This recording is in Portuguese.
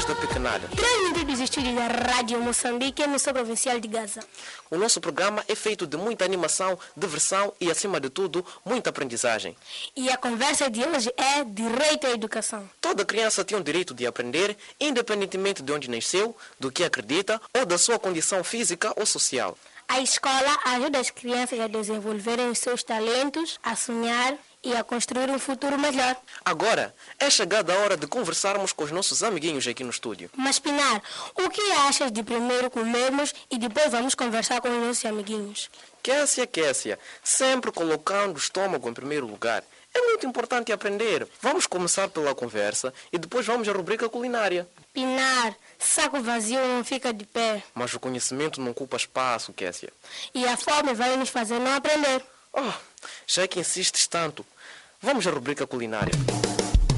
da Pequenada. Transmitido dos estúdios da Rádio Moçambique, emissora provincial de Gaza. O nosso programa é feito de muita animação, diversão e, acima de tudo, muita aprendizagem. E a conversa de hoje é direito à educação. Toda criança tem o direito de aprender, independentemente de onde nasceu, do que acredita ou da sua condição física ou social. A escola ajuda as crianças a desenvolverem os seus talentos, a sonhar e a construir um futuro melhor. Agora, é chegada a hora de conversarmos com os nossos amiguinhos aqui no estúdio. Mas, Pinar, o que achas de primeiro comermos e depois vamos conversar com os nossos amiguinhos? Kessia, sempre colocando o estômago em primeiro lugar. É muito importante aprender. Vamos começar pela conversa e depois vamos à rubrica culinária. Pinar, saco vazio não fica de pé. Mas o conhecimento não ocupa espaço, Kessia. E a fome vai nos fazer não aprender. Oh, já que insistes tanto, vamos à rubrica culinária.